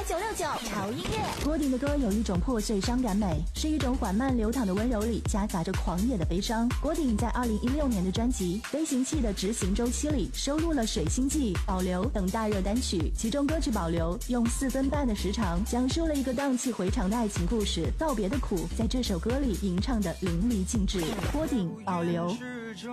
969潮音乐。 郭顶的歌有一种破碎伤感美，是一种缓慢流淌的温柔里夹杂着狂野的悲伤。郭顶在2016年的专辑《飞行器的执行周期》里收录了《水星记》、《保留》等大热单曲，其中歌曲《保留》用4分半的时长讲述了一个荡气回肠的爱情故事，告别的苦在这首歌里吟唱的淋漓尽致。郭顶《保留》。